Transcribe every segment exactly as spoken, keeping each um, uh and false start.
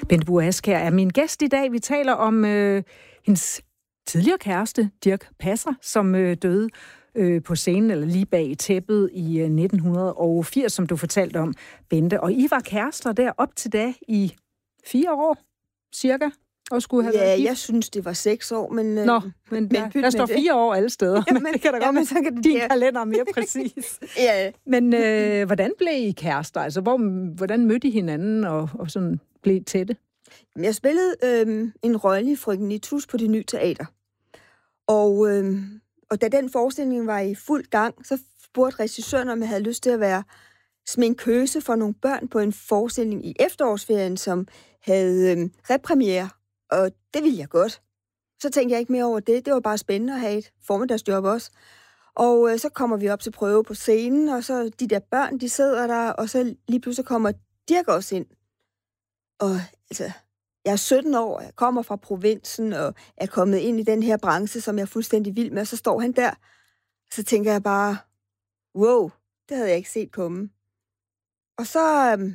Bente Burre Askjær er min gæst i dag. Vi taler om øh, hendes tidligere kæreste, Dirch Passer, som øh, døde øh, på scenen, eller lige bag tæppet i øh, nitten firs, som du fortalte om, Bente. Og I var kærester der op til da i fire år, cirka? Og skulle have ja, været gift. Jeg synes, det var seks år, men... Nå, men, men der, der står fire år alle steder. Ja, men det kan da godt være, så kan det, din ja. kalender er mere præcis. Ja. Men øh, hvordan blev I kærester? Altså, hvor, hvordan mødte I hinanden og, og sådan blev tætte? Jeg spillede øh, en rolle i Frøken Nitus på Det Nye Teater. Og, øh, og da den forestilling var i fuld gang, så spurgte regissøren, om jeg havde lyst til at være sminkøse for nogle børn på en forestilling i efterårsferien, som havde øh, repremiere. Og det ville jeg godt. Så tænkte jeg ikke mere over det. Det var bare spændende at have et formiddagsjob også. Og øh, så kommer vi op til prøve på scenen, og så de der børn, de sidder der, og så lige pludselig kommer Dirch også ind. Og altså, jeg er sytten år, jeg kommer fra provinsen, og er kommet ind i den her branche, som jeg er fuldstændig vild med, og så står han der. Så tænker jeg bare, wow, det havde jeg ikke set komme. Og så, øh,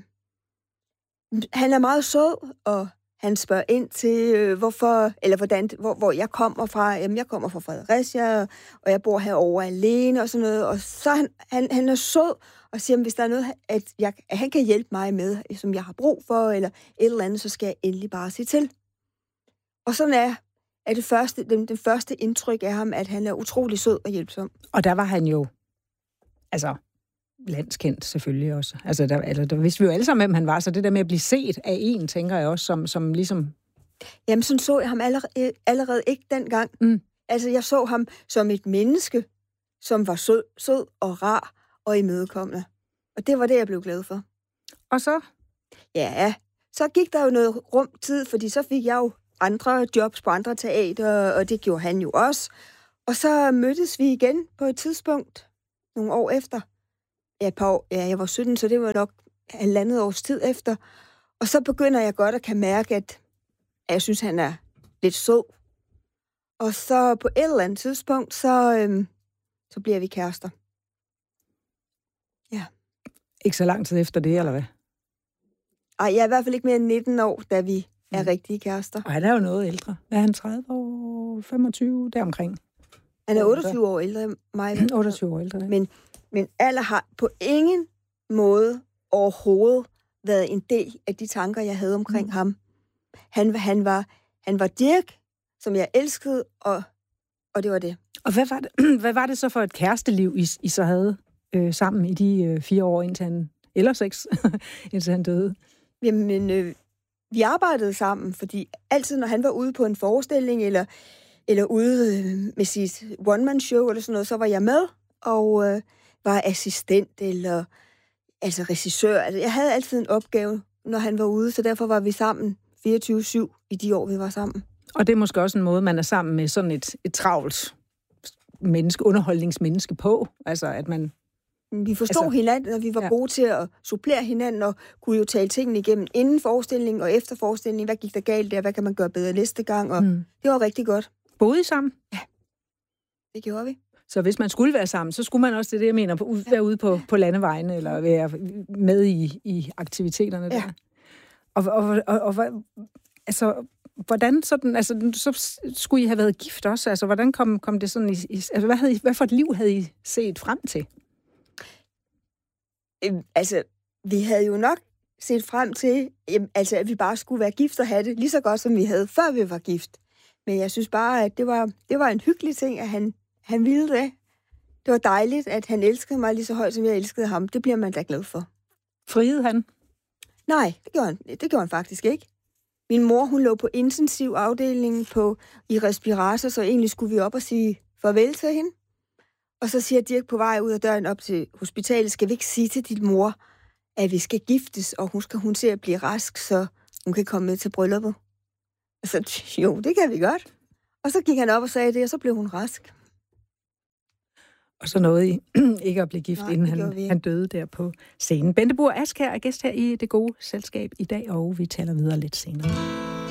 han er meget sød, og han spørger ind til, øh, hvorfor, eller hvordan, hvor, hvor jeg kommer fra. Jamen, jeg kommer fra Fredericia, og jeg bor herovre alene, og sådan noget. Og så han, han, han er sød, og siger, hvis der er noget, at, jeg, at han kan hjælpe mig med, som jeg har brug for, eller et eller andet, så skal jeg endelig bare sige til. Og sådan er, er det første, den, den første indtryk af ham, at han er utrolig sød og hjælpsom. Og der var han jo, altså... landskendt selvfølgelig også. Altså, der, altså, der vidste vi jo alle sammen, hvem han var, så det der med at blive set af en, tænker jeg også, som, som ligesom... Jamen, sådan så jeg ham allerede, allerede ikke dengang. Mm. Altså, jeg så ham som et menneske, som var sød, sød og rar og imødekommende. Og det var det, jeg blev glad for. Og så? Ja, så gik der jo noget rum tid, fordi så fik jeg jo andre jobs på andre teater, og det gjorde han jo også. Og så mødtes vi igen på et tidspunkt, nogle år efter. Ja, på, ja, jeg var sytten, så det var nok halvandet års tid efter. Og så begynder jeg godt at kan mærke, at, at jeg synes, han er lidt sød. Og så på et eller andet tidspunkt, så, øhm, så bliver vi kærester. Ja. Ikke så lang tid efter det, eller hvad? Ej, jeg er i hvert fald ikke mere end nitten år, da vi er mm. rigtige kærester. Og han er jo noget ældre. Er han tredive år, femogtyve, deromkring? Han er otteogtyve år ældre end mig. otteogtyve år ældre, Men Men alder har på ingen måde overhovedet været en del af de tanker, jeg havde omkring mm. ham. Han, han, var, han var Dirch, som jeg elskede, og, og det var det. Og hvad var det, hvad var det så for et kæresteliv, I, I så havde øh, sammen i de øh, fire år, indtil han, eller seks, indtil han døde? Jamen, øh, vi arbejdede sammen, fordi altid, når han var ude på en forestilling, eller, eller ude øh, med sit one-man-show, eller sådan noget, så var jeg med, og... Øh, var assistent eller altså regissør. Altså, jeg havde altid en opgave, når han var ude, så derfor var vi sammen fireogtyve syv i de år, vi var sammen. Og det er måske også en måde, man er sammen med sådan et, et travlt menneske, underholdningsmenneske på. Altså, at man... Vi forstod altså, hinanden, og vi var ja. gode til at supplere hinanden, og kunne jo tale tingene igennem inden forestillingen og efter forestillingen. Hvad gik der galt der? Hvad kan man gøre bedre næste gang? Og mm. det var rigtig godt. Boede I sammen? Ja, det gjorde vi. Så hvis man skulle være sammen, så skulle man også, det det, jeg mener, på, være ude på, på landevejene, eller være med i, i aktiviteterne der. Ja. Og, og, og, og altså, hvordan sådan, altså, så skulle I have været gift også? Altså, hvordan kom, kom det sådan i, i altså, hvad, havde I, hvad for et liv havde I set frem til? Øhm, altså, vi havde jo nok set frem til, øhm, altså, at vi bare skulle være gift og have det lige så godt, som vi havde, før vi var gift. Men jeg synes bare, at det var, det var en hyggelig ting, at han Han ville det. Det var dejligt, at han elskede mig lige så højt, som jeg elskede ham. Det bliver man da glad for. Friede han? Nej, det gjorde han, det gjorde han faktisk ikke. Min mor, hun lå på intensiv afdeling på, i respirator, så egentlig skulle vi op og sige farvel til hende. Og så siger Dirch på vej ud af døren op til hospitalet, skal vi ikke sige til din mor, at vi skal giftes, og hun skal hun se at blive rask, så hun kan komme med til brylluppet. Så jo, det kan vi godt. Og så gik han op og sagde det, og så blev hun rask. Og så nåede I ikke at blive gift, Nej, inden han, han døde der på scenen. Bente Burre Askjær er gæst her i Det Gode Selskab i dag, og vi taler videre lidt senere.